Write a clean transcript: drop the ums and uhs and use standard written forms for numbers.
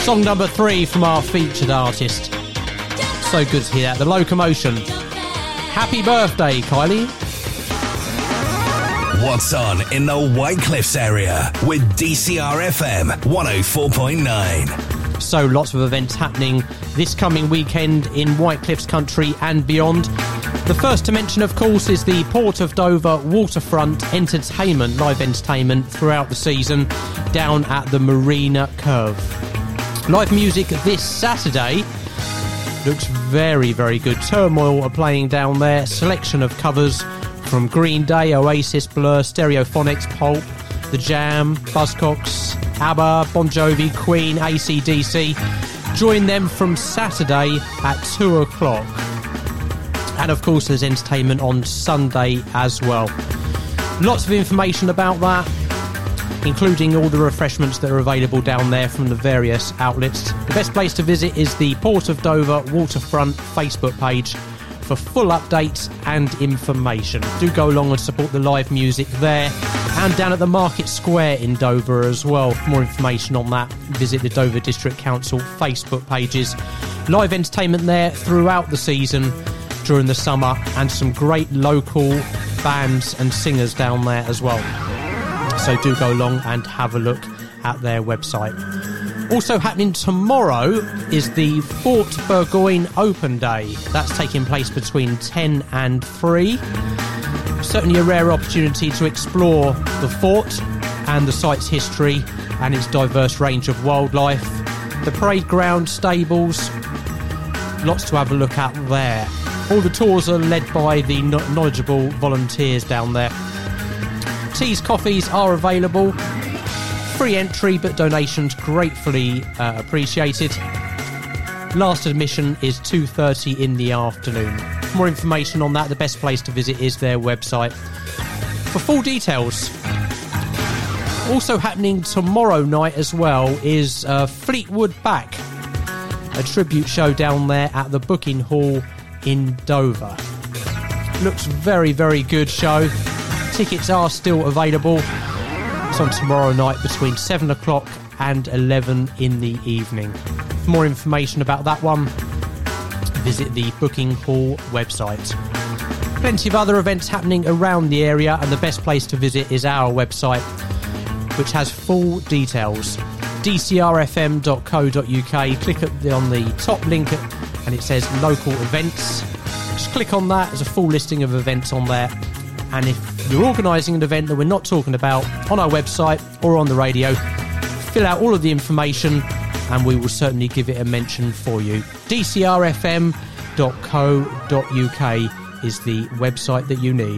Song number 3 from our featured artist. So good to hear that. The Locomotion. Happy birthday, Kylie. What's on in the White Cliffs area with DCR FM 104.9. So lots of events happening this coming weekend in White Cliffs country and beyond. The first to mention, of course, is the Port of Dover Waterfront Entertainment, live entertainment throughout the season down at the Marina Curve. Live music this Saturday looks very, very good. Turmoil are playing down there. Selection of covers from Green Day, Oasis, Blur, Stereophonics, Pulp, The Jam, Buzzcocks, ABBA, Bon Jovi, Queen, AC/DC. Join them from Saturday at 2 o'clock. And of course there's entertainment on Sunday as well. Lots of information about that, including all the refreshments that are available down there from the various outlets. The best place to visit is the Port of Dover Waterfront Facebook page for full updates and information. Do go along and support the live music there, and down at the Market Square in Dover as well. For more information on that, visit the Dover District Council Facebook pages. Live entertainment there throughout the season during the summer, and some great local bands and singers down there as well. So do go along and have a look at their website. Also happening tomorrow is the Fort Burgoyne Open Day. That's taking place between 10 and 3. Certainly a rare opportunity to explore the fort and the site's history and its diverse range of wildlife. The parade ground, stables, lots to have a look at there. All the tours are led by the knowledgeable volunteers down there. Teas, coffees are available. Free entry, but donations gratefully appreciated. Last admission is 2:30 in the afternoon. For more information on that, the best place to visit is their website for full details. Also happening tomorrow night as well is Fleetwood Back, a tribute show down there at the Booking Hall in Dover. Looks very, very good show. Tickets are still available. It's on tomorrow night between 7 o'clock and 11 in the evening. For more information about that one, visit the Booking Hall website. Plenty of other events happening around the area, and the best place to visit is our website, which has full details. dcrfm.co.uk. Click on the top link and it says local events. Just click on that. There's a full listing of events on there. And if you're organising an event that we're not talking about on our website or on the radio, fill out all of the information and we will certainly give it a mention for you. dcrfm.co.uk is the website that you need.